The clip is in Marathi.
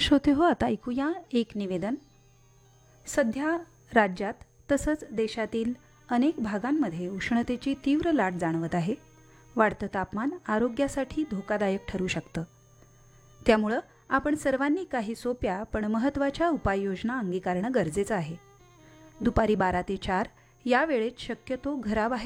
श्रोते हो, आता ऐकूया एक निवेदन. सध्या राज्यात तसंच देशातील अनेक भागांमध्ये उष्णतेची तीव्र लाट जाणवत आहे. वाढतं तापमान आरोग्यासाठी धोकादायक ठरू शकतं. त्यामुळं आपण सर्वांनी काही सोप्या पण महत्त्वाच्या उपाययोजना अंगीकारणं गरजेचं आहे. दुपारी 12 ते 4 या वेळेत शक्यतो घराबाहेर